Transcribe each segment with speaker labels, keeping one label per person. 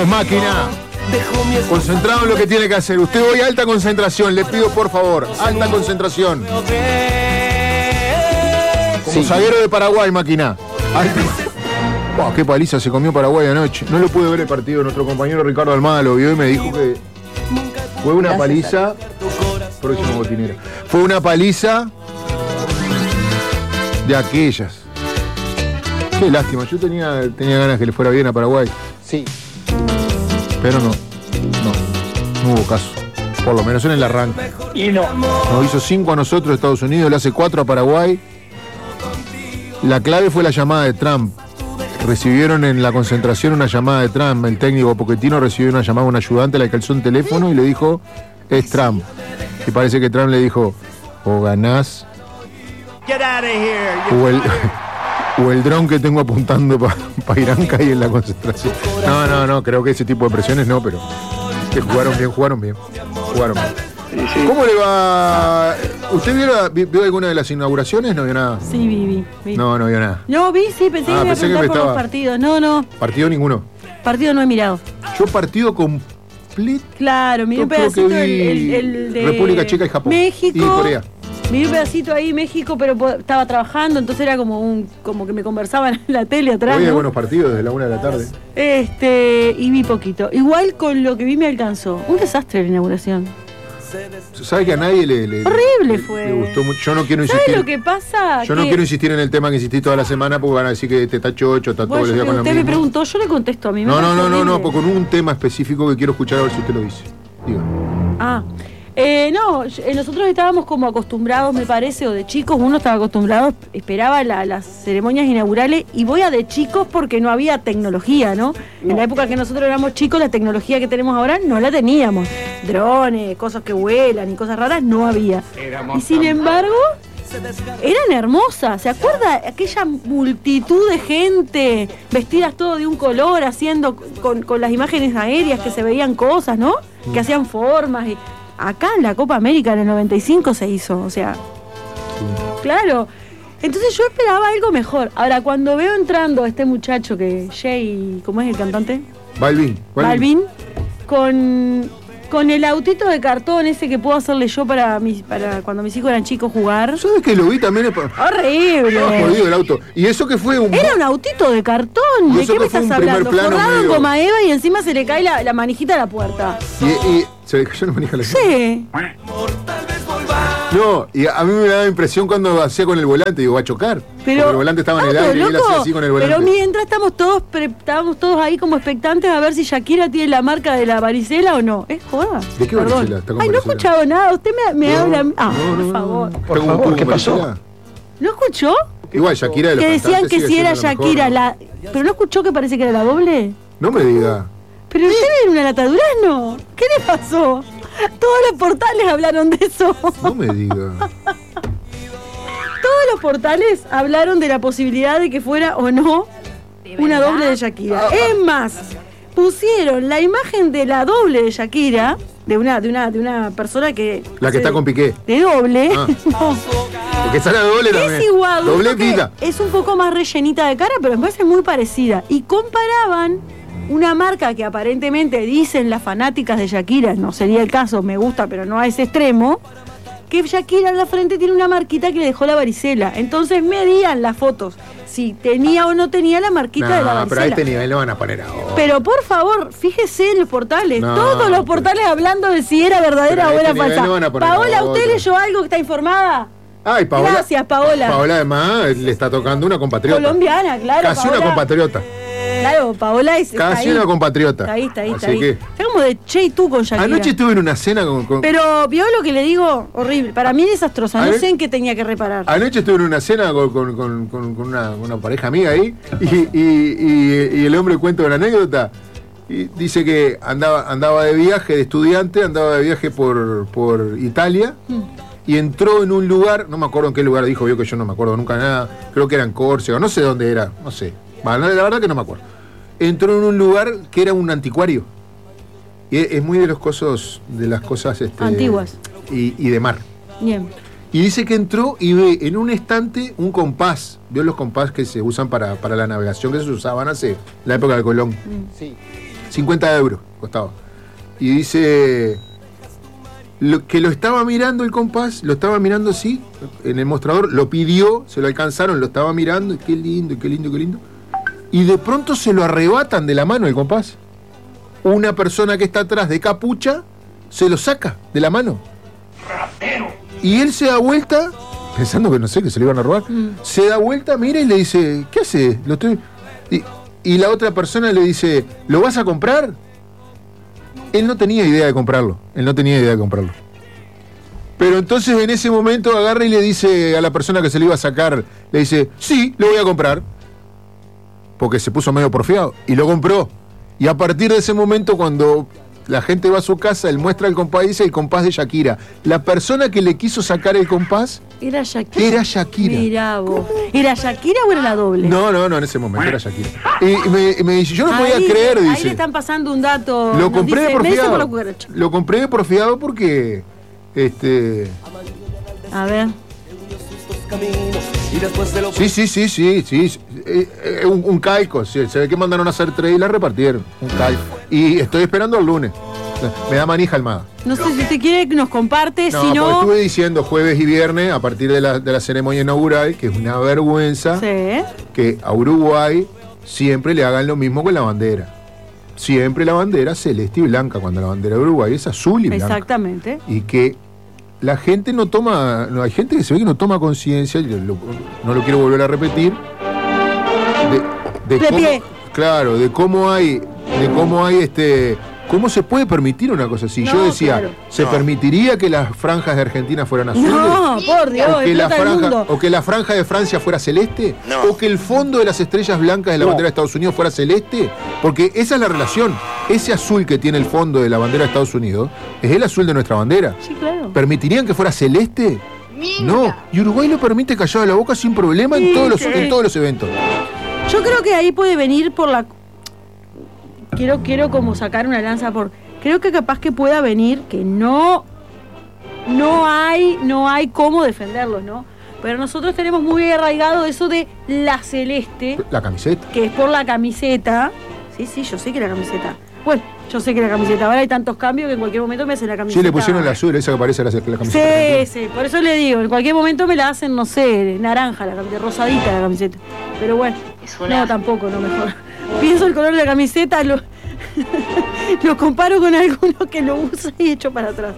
Speaker 1: Máquina, concentrado en lo que tiene que hacer. Usted hoy alta concentración, le pido por favor, alta concentración. Como zaguero de Paraguay, Máquina. Wow, qué paliza se comió Paraguay anoche. No lo pude ver el partido, nuestro compañero Ricardo Almada lo vio y me dijo que fue una paliza. Próximo botinero. Fue una paliza de aquellas. Qué lástima, yo tenía ganas que le fuera bien a Paraguay.
Speaker 2: Sí.
Speaker 1: Pero no hubo caso. Por lo menos en el arranque.
Speaker 2: Y no.
Speaker 1: Nos hizo 5 a nosotros Estados Unidos, le hace 4 a Paraguay. La clave fue la llamada de Trump. Recibieron en la concentración una llamada de Trump. El técnico Pochettino recibió una llamada de un ayudante, le calzó un teléfono y le dijo, es Trump. Y parece que Trump le dijo, o ganás, o el dron que tengo apuntando para Irán cae en la concentración. No, creo que ese tipo de presiones no, pero que jugaron bien. Sí. ¿Cómo le va? ¿Usted vio alguna de las inauguraciones? ¿No vio nada?
Speaker 3: Sí, vi.
Speaker 1: No vio nada.
Speaker 3: No, vi, sí, pensé que me iba a preguntar por los partidos. No.
Speaker 1: ¿Partido ninguno?
Speaker 3: Partido no he mirado.
Speaker 1: Yo partido completo.
Speaker 3: Claro, miré un pedacito el de
Speaker 1: República Checa y Japón.
Speaker 3: México.
Speaker 1: Y Corea.
Speaker 3: Miré un pedacito ahí, México, pero estaba trabajando, entonces era como que me conversaban en la tele atrás.
Speaker 1: Hoy hay
Speaker 3: ¿no?
Speaker 1: buenos partidos desde la 1 de la tarde.
Speaker 3: Y vi poquito. Igual con lo que vi me alcanzó. Un desastre la inauguración.
Speaker 1: ¿Sabe que a nadie
Speaker 3: horrible fue.
Speaker 1: Le gustó mucho? Yo no quiero insistir.
Speaker 3: ¿Sabes lo que pasa?
Speaker 1: Yo no quiero insistir en el tema que insistí toda la semana porque van a decir que está chocho, está todos los días con la misma.
Speaker 3: Usted me preguntó, yo le contesto a mí.
Speaker 1: No, porque con un tema específico que quiero escuchar a ver si usted lo dice. Diga.
Speaker 3: Nosotros estábamos como acostumbrados, me parece, o de chicos, uno estaba acostumbrado, esperaba las ceremonias inaugurales, y voy a de chicos porque no había tecnología, ¿no? En la época que nosotros éramos chicos, la tecnología que tenemos ahora no la teníamos. Drones, cosas que vuelan y cosas raras no había. Y sin embargo, eran hermosas. ¿Se acuerda aquella multitud de gente vestidas todo de un color, haciendo con las imágenes aéreas que se veían cosas, ¿no? Que hacían formas y... Acá en la Copa América en el 95 se hizo, o sea, claro. Entonces yo esperaba algo mejor. Ahora, cuando veo entrando a este muchacho que Jay, ¿cómo es el cantante?
Speaker 1: Balvin.
Speaker 3: Con el autito de cartón ese que puedo hacerle yo para cuando mis hijos eran chicos jugar.
Speaker 1: ¿Sabes que lo vi también?
Speaker 3: Horrible.
Speaker 1: Jodido el auto. ¿Y eso que fue
Speaker 3: Era un autito de cartón. ¿De qué me estás hablando? Forrado en goma eva y encima se le cae la manijita a la puerta.
Speaker 1: ¿Y se le cayó la manija a la puerta?
Speaker 3: Sí.
Speaker 1: No, y a mí me daba impresión cuando hacía con el volante, digo, va a chocar.
Speaker 3: Pero
Speaker 1: el volante estaba en el aire y él hacía así con el volante.
Speaker 3: Pero mientras estábamos todos ahí como expectantes a ver si Shakira tiene la marca de la varicela o no. Es joda.
Speaker 1: ¿De qué varicela?
Speaker 3: Ay, no he escuchado nada. Usted me habla. Por favor.
Speaker 2: Por favor, ¿qué pasó?
Speaker 3: ¿No escuchó?
Speaker 1: Igual, Shakira de los
Speaker 3: que decían que si era Shakira
Speaker 1: mejor,
Speaker 3: ¿no? ¿Pero no escuchó que parece que era la doble?
Speaker 1: No me diga.
Speaker 3: ¿Pero usted viene una lata de durazno? ¿Qué le pasó? Todos los portales hablaron de eso.
Speaker 1: No me diga.
Speaker 3: Todos los portales hablaron de la posibilidad de que fuera o no una doble de Shakira. Es más, pusieron la imagen de la doble de Shakira, de una persona que...
Speaker 1: La que está con Piqué.
Speaker 3: De doble.
Speaker 1: No. Porque está la doble también.
Speaker 3: Es igual.
Speaker 1: Doble vida.
Speaker 3: Es un poco más rellenita de cara, pero después es muy parecida. Y comparaban una marca que aparentemente dicen las fanáticas de Shakira, no sería el caso, me gusta, pero no a ese extremo, que Shakira en la frente tiene una marquita que le dejó la varicela. Entonces medían las fotos, si tenía o no tenía la marquita de la varicela.
Speaker 1: Pero a este nivel lo van a poner ahora.
Speaker 3: Pero por favor, fíjese en los portales, todos los portales hablando de si era verdadera o era falsa. Paola, ¿usted leyó algo que está informada?
Speaker 1: Ay, Paola.
Speaker 3: Gracias, Paola.
Speaker 1: Paola además le está tocando una compatriota.
Speaker 3: Colombiana, claro.
Speaker 1: Casi
Speaker 3: Paola.
Speaker 1: una compatriota.
Speaker 3: Claro, Paola es...
Speaker 1: Casi una compatriota.
Speaker 3: Está ahí. Está como de Che y tú con Shakira.
Speaker 1: Anoche estuve en una cena con...
Speaker 3: Pero, ¿vio lo que le digo? Horrible. Para mí desastrosa. No sé en qué tenía que reparar.
Speaker 1: Anoche estuve en una cena con una pareja amiga ahí y el hombre cuenta una anécdota. Y dice que andaba de viaje, de estudiante, andaba de viaje por Italia y entró en un lugar, no me acuerdo en qué lugar dijo, vio que yo no me acuerdo nunca nada, creo que era en Córcega, no sé dónde era, no sé. Bueno, la verdad que no me acuerdo. Entró en un lugar que era un anticuario. Y es muy de las cosas
Speaker 3: antiguas.
Speaker 1: Y de mar.
Speaker 3: Bien.
Speaker 1: Y dice que entró y ve en un estante un compás. ¿Vio los compás que se usan para la navegación que se usaban hace la época de Colón?
Speaker 2: Sí.
Speaker 1: 50 euros costaba. Y dice que lo estaba mirando el compás, lo estaba mirando así, en el mostrador, lo pidió, se lo alcanzaron, lo estaba mirando, y qué lindo, qué lindo, qué lindo. Y de pronto se lo arrebatan de la mano el compás. Una persona que está atrás de capucha se lo saca de la mano. Y él se da vuelta, pensando que no sé, que se lo iban a robar. Se da vuelta, mira y le dice, ¿qué hace? Y la otra persona le dice, ¿lo vas a comprar? Él no tenía idea de comprarlo. Pero entonces en ese momento agarra y le dice a la persona que se lo iba a sacar, le dice, sí, lo voy a comprar. Porque se puso medio porfiado. Y lo compró. Y a partir de ese momento, cuando la gente va a su casa, él muestra el compás y dice el compás de Shakira. La persona que le quiso sacar el compás
Speaker 3: era Shakira. Mirá vos. ¿Era Shakira o era la doble?
Speaker 1: No, en ese momento era Shakira. Y me dice, yo no podía creer, dice.
Speaker 3: Ahí le están pasando un dato.
Speaker 1: Lo compré de porfiado.
Speaker 3: Lo compré
Speaker 1: de porfiado porque
Speaker 3: a ver.
Speaker 1: Sí. Un calco. Sí, se ve que mandaron a hacer 3 y la repartieron. Un calco. Y estoy esperando el lunes. Me da manija Almada.
Speaker 3: No sé si usted quiere que nos comparte,
Speaker 1: no,
Speaker 3: si no...
Speaker 1: porque estuve diciendo jueves y viernes, a partir de la ceremonia inaugural, que es una vergüenza que a Uruguay siempre le hagan lo mismo con la bandera. Siempre la bandera celeste y blanca, cuando la bandera de Uruguay es azul y blanca.
Speaker 3: Exactamente.
Speaker 1: Y que la gente no toma... No, hay gente que se ve que no toma conciencia, no lo quiero volver a repetir, de cómo, claro, de cómo hay ¿cómo se puede permitir una cosa así?
Speaker 3: No,
Speaker 1: yo decía,
Speaker 3: claro.
Speaker 1: ¿se permitiría que las franjas de Argentina fueran azules?
Speaker 3: No, por Dios,
Speaker 1: ¿O que la franja de Francia fuera celeste?
Speaker 2: No.
Speaker 1: ¿O que el fondo de las estrellas blancas de la bandera de Estados Unidos fuera celeste? Porque esa es la relación. Ese azul que tiene el fondo de la bandera de Estados Unidos es el azul de nuestra bandera.
Speaker 3: Sí, claro.
Speaker 1: ¿Permitirían que fuera celeste? No. Y Uruguay lo permite callado la boca sin problema en todos los eventos.
Speaker 3: Yo creo que ahí puede venir por la... Quiero como sacar una lanza por... Creo que capaz que pueda venir que no hay cómo defenderlo, ¿no? Pero nosotros tenemos muy arraigado eso de la celeste.
Speaker 1: La camiseta.
Speaker 3: Que es por la camiseta. Sí, yo sé que la camiseta. Bueno, yo sé que la camiseta. Ahora hay tantos cambios que en cualquier momento me hacen la camiseta.
Speaker 1: Sí, le pusieron la azul, esa que parece la camiseta.
Speaker 3: Sí, por eso le digo, en cualquier momento me la hacen, no sé, naranja, la camiseta, rosadita la camiseta. Pero bueno, no, tampoco, no mejor. Pienso el color de la camiseta, lo comparo con alguno que lo usa y echo para atrás.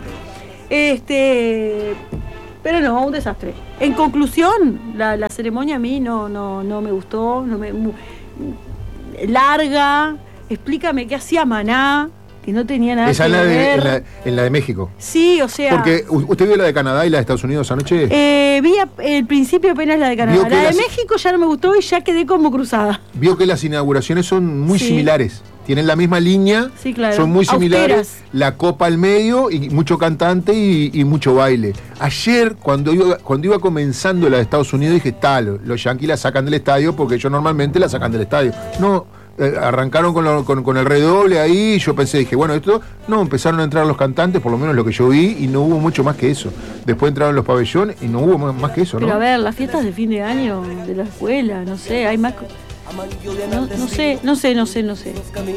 Speaker 3: Pero no, un desastre. En conclusión, la ceremonia a mí no me gustó, larga. Explícame qué hacía Maná, que no tenía nada
Speaker 1: que ver. En la de México.
Speaker 3: Sí, o sea...
Speaker 1: Porque, ¿usted vio la de Canadá y la de Estados Unidos anoche?
Speaker 3: Vi el principio apenas la de Canadá. La de México ya no me gustó y ya quedé como cruzada.
Speaker 1: Vio que las inauguraciones son muy similares. Tienen la misma línea,
Speaker 3: claro.
Speaker 1: Son muy similares.
Speaker 3: Austeras.
Speaker 1: La copa al medio y mucho cantante y mucho baile. Ayer, cuando iba comenzando la de Estados Unidos, dije, los yanquis la sacan del estadio porque ellos normalmente la sacan del estadio. No... arrancaron con el redoble ahí, yo dije, bueno, empezaron a entrar los cantantes, por lo menos lo que yo vi, y no hubo mucho más que eso. Después entraron los pabellones y no hubo más que eso, ¿no?
Speaker 3: Pero a ver, las fiestas de fin de año de la escuela, no sé, hay más... No sé.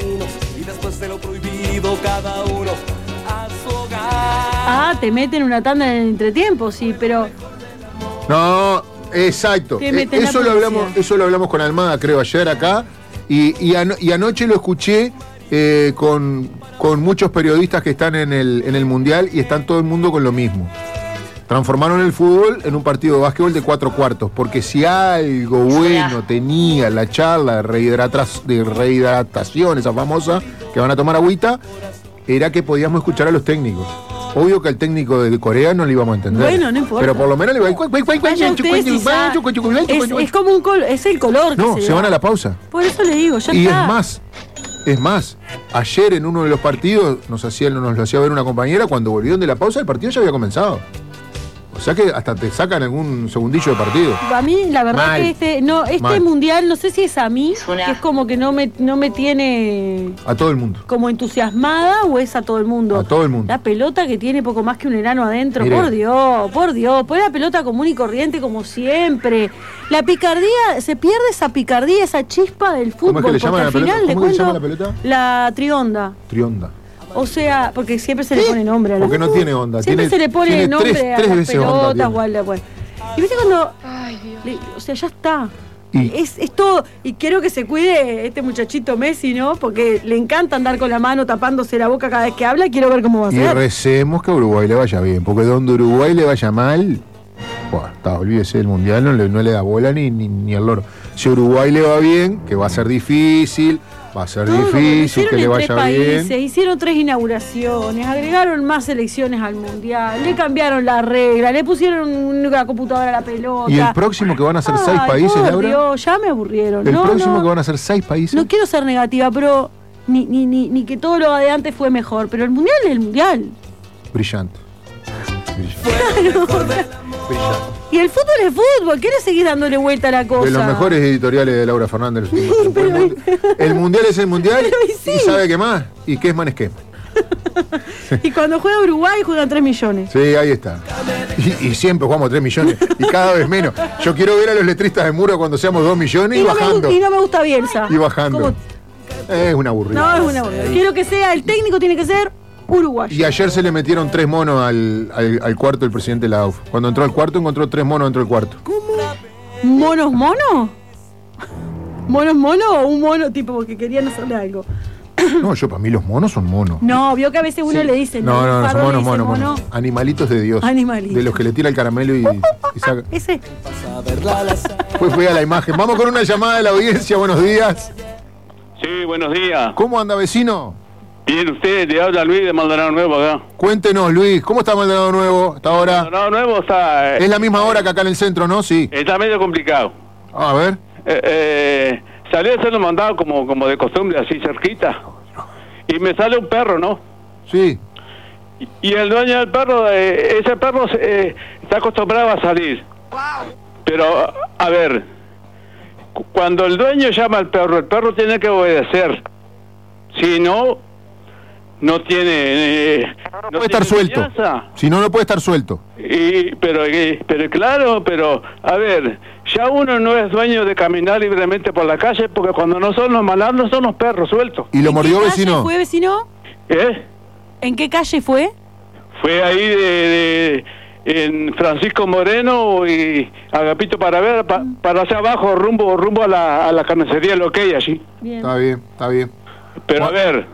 Speaker 3: Te meten una tanda en el entretiempo, sí, pero...
Speaker 1: No, exacto. Eso lo hablamos con Almada, creo, ayer acá. Y anoche lo escuché con muchos periodistas que están en el Mundial y están todo el mundo con lo mismo. Transformaron el fútbol en un partido de básquetbol de 4 cuartos, porque si algo bueno tenía la charla de rehidratación, esa famosa, que van a tomar agüita, era que podíamos escuchar a los técnicos. Obvio que al técnico de Corea no le íbamos a entender.
Speaker 3: Bueno, no importa.
Speaker 1: Pero por lo menos le va a
Speaker 3: es como es el color.
Speaker 1: No, se van a la pausa.
Speaker 3: Por eso le digo, ya
Speaker 1: y
Speaker 3: está.
Speaker 1: Es más, ayer en uno de los partidos nos lo hacía ver una compañera, cuando volvieron de la pausa el partido ya había comenzado. O sea que hasta te sacan algún segundillo de partido.
Speaker 3: A mí, la verdad
Speaker 1: Mal.
Speaker 3: que este
Speaker 1: Mal.
Speaker 3: mundial, no sé si es a mí, que es como que no me tiene
Speaker 1: A todo el mundo.
Speaker 3: como entusiasmada o es a todo el mundo.
Speaker 1: A todo el mundo.
Speaker 3: La pelota que tiene poco más que un enano adentro,
Speaker 1: Mire.
Speaker 3: por Dios, pon la pelota común y corriente como siempre. La picardía, se pierde esa picardía, esa chispa del fútbol.
Speaker 1: ¿Cómo es que le
Speaker 3: porque
Speaker 1: llaman a la
Speaker 3: al
Speaker 1: pelota?
Speaker 3: final, le
Speaker 1: ¿Cómo que le
Speaker 3: cuento,
Speaker 1: llaman a la pelota?
Speaker 3: la trionda.
Speaker 1: Trionda.
Speaker 3: O sea, porque siempre se le pone nombre a la
Speaker 1: Porque no tiene onda.
Speaker 3: Siempre
Speaker 1: Tiene-
Speaker 3: se le pone
Speaker 1: tiene
Speaker 3: nombre
Speaker 1: tres
Speaker 3: a las
Speaker 1: veces onda
Speaker 3: pelotas
Speaker 1: tiene.
Speaker 3: o a la... Bueno. Y viste cuando... o sea, ya está.
Speaker 1: Y-
Speaker 3: Es todo. Y quiero que se cuide este muchachito Messi, ¿no? Porque le encanta andar con la mano tapándose la boca cada vez que habla. Quiero ver cómo va a
Speaker 1: Y
Speaker 3: ser.
Speaker 1: recemos que a Uruguay le vaya bien, porque donde Uruguay le vaya mal, buah, olvídese del mundial, no le da bola ni al loro. Si a Uruguay le va bien, que va a ser difícil,
Speaker 3: Todo, porque
Speaker 1: difícil que le
Speaker 3: hicieron en
Speaker 1: vaya
Speaker 3: 3 países,
Speaker 1: bien.
Speaker 3: hicieron 3 inauguraciones, agregaron más selecciones al mundial, le cambiaron la regla, le pusieron una computadora a la pelota.
Speaker 1: Y el próximo que van a ser 6
Speaker 3: Ay,
Speaker 1: países,
Speaker 3: por
Speaker 1: Laura.
Speaker 3: Dios, ya me aburrieron.
Speaker 1: El
Speaker 3: No,
Speaker 1: próximo
Speaker 3: no.
Speaker 1: que van a ser 6 países.
Speaker 3: No quiero ser negativa, pero ni que todo lo de antes fue mejor. Pero el mundial es el mundial.
Speaker 1: Brillante.
Speaker 3: Brillante. Y el fútbol es fútbol. ¿Qué le seguís dándole vuelta a la cosa?
Speaker 1: De los mejores editoriales de Laura Fernández. Los últimos tiempos.
Speaker 3: Pero-
Speaker 1: El mundial es el mundial.
Speaker 3: Pero y sí.
Speaker 1: ¿Y sabe qué más? Y qué es man es qué.
Speaker 3: Y cuando juega Uruguay juegan 3 millones.
Speaker 1: Sí, ahí está. Y siempre jugamos 3 millones. Y cada vez menos. Yo quiero ver a los letristas de Muro cuando seamos 2 millones y, bajando.
Speaker 3: Y no me gusta Bielsa.
Speaker 1: Y bajando.
Speaker 3: Como-
Speaker 1: Es una aburrida.
Speaker 3: No, es una buena. Quiero que sea, el técnico tiene que ser uruguayo.
Speaker 1: Y ayer se le metieron 3 monos al cuarto del presidente de la AUF. Cuando entró al cuarto, encontró 3 monos dentro del cuarto.
Speaker 3: ¿Monos mono? ¿Monos mono o un mono tipo porque querían hacerle algo?
Speaker 1: No, yo para mí los monos son monos.
Speaker 3: No, vio que a veces uno le dice.
Speaker 1: No,
Speaker 3: Un
Speaker 1: son
Speaker 3: pardo le
Speaker 1: monos,
Speaker 3: dice
Speaker 1: monos,
Speaker 3: mono.
Speaker 1: monos. Animalitos de Dios.
Speaker 3: Animalitos.
Speaker 1: De los que le tira el caramelo y saca.
Speaker 3: Ese.
Speaker 1: Fue fea la imagen. Vamos con una llamada de la audiencia. Buenos días.
Speaker 2: Sí, buenos días.
Speaker 1: ¿Cómo anda, vecino?
Speaker 2: Bien, usted, le habla Luis de Maldonado Nuevo acá.
Speaker 1: Cuéntenos, Luis. ¿Cómo está Maldonado Nuevo hasta ahora?
Speaker 2: Maldonado Nuevo está...
Speaker 1: Es la misma hora que acá en el centro, ¿no? Sí.
Speaker 2: Está medio complicado.
Speaker 1: A ver.
Speaker 2: Salí a hacer un mandado como de costumbre, así cerquita. Y me sale un perro, ¿no?
Speaker 1: Sí.
Speaker 2: Y el dueño del perro, ese perro está acostumbrado a salir. Pero, a ver, cuando el dueño llama al perro, el perro tiene que obedecer. Si no, no tiene...
Speaker 1: No puede estar suelto.
Speaker 2: enseñanza.
Speaker 1: Si no, no puede estar suelto.
Speaker 2: Pero claro, pero a ver, ya uno no es dueño de caminar libremente por la calle porque cuando no son los malandros son los perros sueltos.
Speaker 1: ¿Y lo mordió,
Speaker 3: ¿En qué calle
Speaker 1: vecino?
Speaker 3: fue, vecino?
Speaker 2: ¿Eh?
Speaker 3: ¿En qué calle fue?
Speaker 2: Fue ahí en Francisco Moreno y Agapito para ver para hacia abajo rumbo a la carnicería lo que hay allí.
Speaker 3: Bien.
Speaker 1: Está bien, está bien.
Speaker 2: Pero a ver,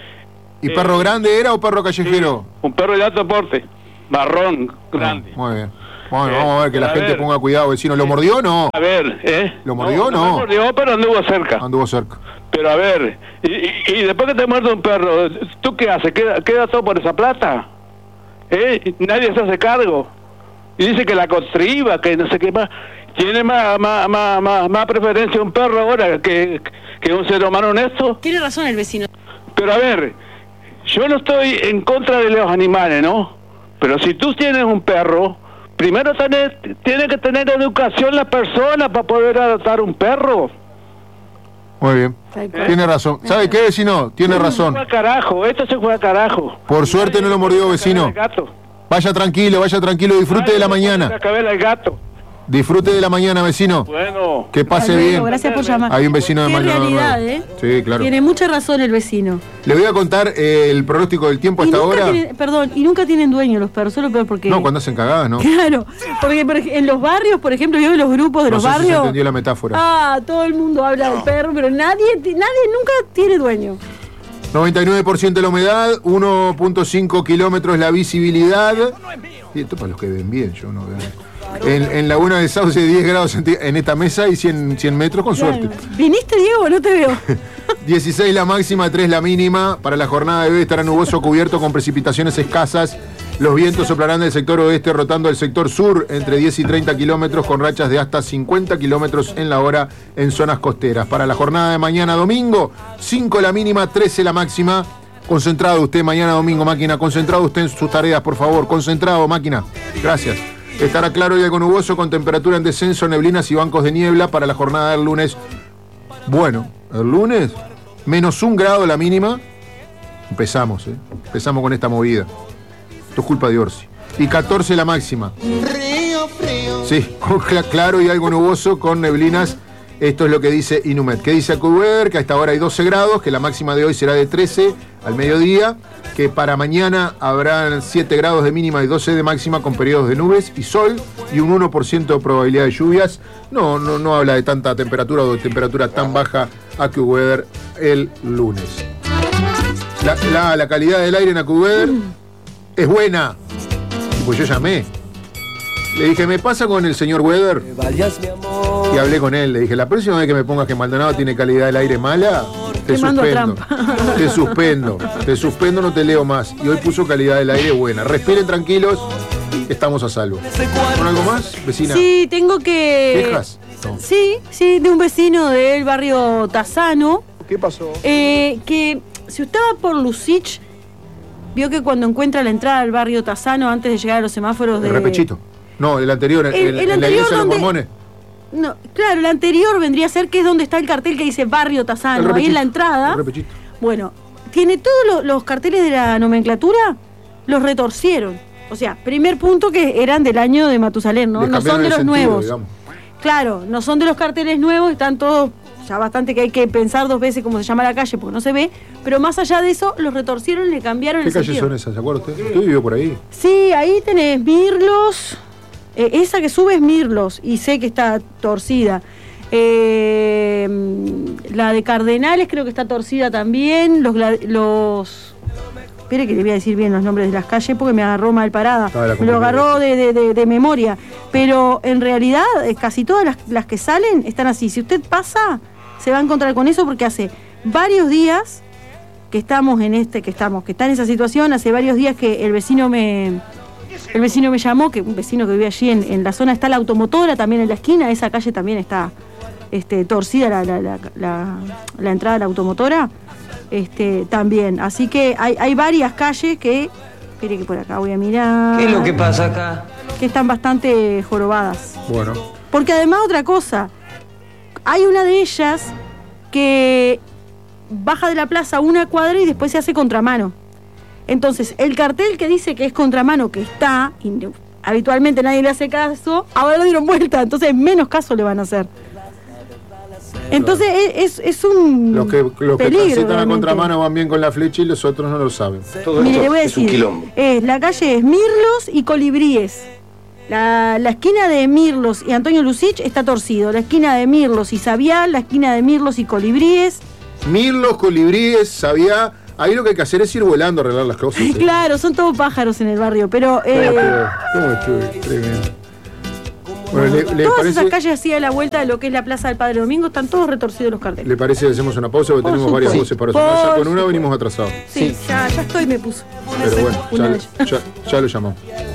Speaker 1: ¿Y perro grande era o perro callejero?
Speaker 2: un perro de alto porte, marrón, grande.
Speaker 1: Muy bien. Bueno, vamos a ver que la
Speaker 2: a
Speaker 1: gente
Speaker 2: ver.
Speaker 1: ponga cuidado, vecino. ¿Lo mordió o no?
Speaker 2: A ver,
Speaker 1: ¿Lo mordió o
Speaker 2: No
Speaker 1: no?
Speaker 2: me mordió, pero anduvo cerca.
Speaker 1: Anduvo cerca.
Speaker 2: Pero a ver, y después que te muerde un perro, ¿tú qué haces? ¿Queda todo por esa plata? Nadie se hace cargo. Y dice que la constriba, que no sé qué más. Tiene más preferencia un perro ahora que un ser humano honesto.
Speaker 3: Tiene razón el vecino.
Speaker 2: Pero a ver, yo no estoy en contra de los animales, ¿no? Pero si tú tienes un perro, primero tiene que tener educación la persona para poder adoptar un perro.
Speaker 1: Muy bien.
Speaker 3: Tal cual.
Speaker 1: Tiene razón. ¿Sabe qué, vecino? Tiene razón.
Speaker 2: Se fue a carajo, esto se fue a carajo.
Speaker 1: Por suerte no lo mordió, vecino.
Speaker 2: El gato.
Speaker 1: Vaya tranquilo, disfrute de la mañana.
Speaker 2: La cabeza del gato.
Speaker 1: Disfrute de la mañana, vecino.
Speaker 2: Bueno.
Speaker 1: Que pase
Speaker 3: Hasta luego,
Speaker 1: bien.
Speaker 3: Gracias por llamar.
Speaker 1: Hay un vecino de
Speaker 3: Qué
Speaker 1: Maldonado
Speaker 3: realidad,
Speaker 1: Nuevo.
Speaker 3: ¿eh?
Speaker 1: Sí, claro.
Speaker 3: Tiene mucha razón el vecino.
Speaker 1: Le voy a contar el pronóstico del tiempo
Speaker 3: Y
Speaker 1: hasta
Speaker 3: nunca
Speaker 1: ahora.
Speaker 3: perdón, y nunca tienen dueño los perros, solo peor porque...
Speaker 1: No, cuando hacen cagadas, ¿no?
Speaker 3: Claro, porque en los barrios, por ejemplo, yo en los grupos de
Speaker 1: No
Speaker 3: los
Speaker 1: sé si se
Speaker 3: barrios...
Speaker 1: entendió la metáfora.
Speaker 3: todo el mundo habla del perro, pero nadie nunca tiene dueño.
Speaker 1: 99% de la humedad, 1.5 kilómetros la visibilidad. Y esto para los que ven bien, yo no veo. En Laguna de Sauce 10 grados en esta mesa y 100 metros con suerte.
Speaker 3: Claro. ¿Viniste, Diego? No te veo.
Speaker 1: 16 la máxima, 3 la mínima. Para la jornada de hoy estará nuboso cubierto con precipitaciones escasas. Los vientos soplarán del sector oeste rotando al sector sur entre 10 y 30 kilómetros con rachas de hasta 50 kilómetros en la hora en zonas costeras. Para la jornada de mañana domingo, 5 la mínima, 13 la máxima. Concentrado usted mañana domingo, máquina. Concentrado usted en sus tareas, por favor. Concentrado, máquina. Gracias. Estará claro y algo nuboso con temperatura en descenso, neblinas y bancos de niebla para la jornada del lunes. Bueno, el lunes, -1 grado la mínima. Empezamos con esta movida. Esto es culpa de Orsi. Y 14 la máxima. Sí, con claro y algo nuboso con neblinas. Esto es lo que dice Inumet. ¿Qué dice AccuWeather? Que a esta hora hay 12 grados, que la máxima de hoy será de 13 al mediodía, que para mañana habrán 7 grados de mínima y 12 de máxima con periodos de nubes y sol y un 1% de probabilidad de lluvias. No habla de tanta temperatura o de temperatura tan baja AccuWeather el lunes. La calidad del aire en AccuWeather es buena. Pues yo llamé. Le dije, ¿me pasa con el señor Weather? Y hablé con él. Le dije, la próxima vez que me pongas que Maldonado tiene calidad del aire mala, te suspendo. Te suspendo, no te leo más. Y hoy puso calidad del aire buena. Respiren tranquilos, estamos a salvo. ¿Con algo más, vecina?
Speaker 3: Sí, tengo que...
Speaker 1: ¿Quejas? No.
Speaker 3: Sí, de un vecino del barrio Tassano.
Speaker 1: ¿Qué pasó?
Speaker 3: Que si usted va por Lucich, vio que cuando encuentra la entrada al barrio Tassano, antes de llegar a los semáforos de...
Speaker 1: El Repechito. No, el anterior, en la iglesia de los mormones.
Speaker 3: No, claro, el anterior vendría a ser que es donde está el cartel que dice Barrio Tassano, ahí en la entrada.
Speaker 1: El Repechito.
Speaker 3: Bueno, tiene todos los carteles de la nomenclatura, los retorcieron. O sea, primer punto que eran del año de Matusalén, ¿no? No son de los nuevos. Digamos. Claro, no son de los carteles nuevos, están todos, ya bastante que hay que pensar 2 veces cómo se llama la calle porque no se ve, pero más allá de eso, los retorcieron y le cambiaron el sentido.
Speaker 1: ¿Qué calles son esas? ¿Se acuerda usted? ¿Usted vivió por ahí?
Speaker 3: Sí, ahí tenés Mirlos. Esa que sube es Mirlos y sé que está torcida. La de Cardenales creo que está torcida también. Espere que le voy a decir bien los nombres de las calles porque me agarró mal parada. Me lo agarró de memoria. Pero en realidad casi todas las que salen están así. Si usted pasa, se va a encontrar con eso porque hace varios días que estamos que está en esa situación. Hace varios días que el vecino me llamó, que un vecino que vive allí en la zona está la automotora, también en la esquina, esa calle también está torcida la entrada a la automotora, también. Así que hay varias calles que, espere que por acá voy a mirar.
Speaker 4: ¿Qué es lo que pasa acá?
Speaker 3: Que están bastante jorobadas.
Speaker 1: Bueno.
Speaker 3: Porque además otra cosa, hay una de ellas que baja de la plaza 1 cuadra y después se hace contramano. Entonces, el cartel que dice que es contramano, que está, y habitualmente nadie le hace caso, ahora lo dieron vuelta, entonces menos caso le van a hacer. Entonces es un
Speaker 1: los que
Speaker 3: peligro,
Speaker 1: transitan a contramano van bien con la flecha y los otros no lo saben.
Speaker 4: Todo
Speaker 3: Mire,
Speaker 4: esto
Speaker 3: le voy a
Speaker 4: es un
Speaker 3: decir,
Speaker 4: quilombo.
Speaker 3: la calle es Mirlos y Colibríes. La esquina de Mirlos y Antonio Lucich está torcido. La esquina de Mirlos y Sabiá, la esquina de Mirlos y Colibríes.
Speaker 1: Mirlos, Colibríes, Sabiá. Ahí lo que hay que hacer es ir volando a arreglar las cosas.
Speaker 3: Claro, son todos pájaros en el barrio, pero...
Speaker 1: ¿Cómo estuve? Tremendo. Bueno, ¿le
Speaker 3: todas
Speaker 1: parece,
Speaker 3: esas calles así a la vuelta de lo que es la Plaza del Padre Domingo están todos retorcidos los carteles.
Speaker 1: ¿le parece que hacemos una pausa? Porque
Speaker 3: Por
Speaker 1: tenemos varias
Speaker 3: supuesto.
Speaker 1: voces para sonar. Ya con una venimos atrasados.
Speaker 3: Sí, ya estoy, me puso.
Speaker 1: Pero bueno, ya lo llamamos.